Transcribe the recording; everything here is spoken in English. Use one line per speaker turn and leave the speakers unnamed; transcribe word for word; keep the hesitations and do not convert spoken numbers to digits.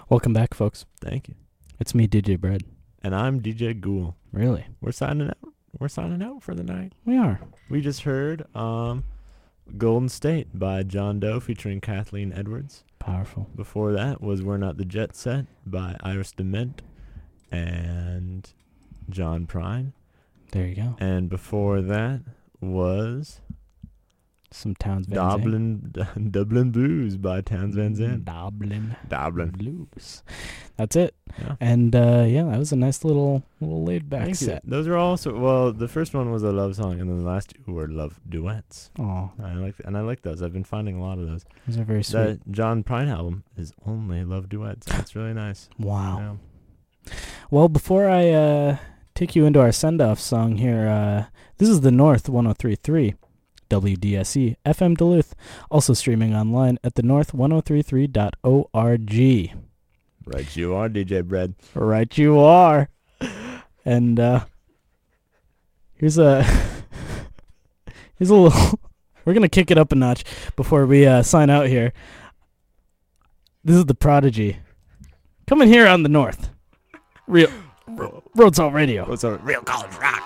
Welcome back, folks.
Thank you.
It's me, D J Bread.
And I'm D J Ghoul.
Really?
We're signing out. We're signing out for the night.
We are.
We just heard um, Golden State by John Doe featuring Kathleen Edwards.
Powerful.
Before that was We're Not the Jet Set by Iris DeMint and John Prine.
There you go.
And before that was
Some Towns Van Zandt.
Dublin Dublin Blues by Towns Van Zandt.
Dublin.
Dublin.
Blues. That's it.
Yeah.
And uh, yeah, that was a nice little little laid back
Thank you.
set.
Those are also, well, the first one was a love song, and then the last two were love duets.
Oh,
I like, and I like those. I've been finding a lot of those.
those are very sweet.
That John Prine album is only love duets. And it's really nice.
Wow.
Yeah.
Well, before I uh, take you into our send-off song here, uh, this is the North one oh three point three. W D S E F M Duluth, also streaming online at the north ten thirty-three dot org.
Right you are, D J Bread.
Right you are. And uh, here's a here's a little. We're gonna kick it up a notch before we uh, sign out here. This is the Prodigy coming here on the North. Real Road Salt Radio.
What's up? Real college rock.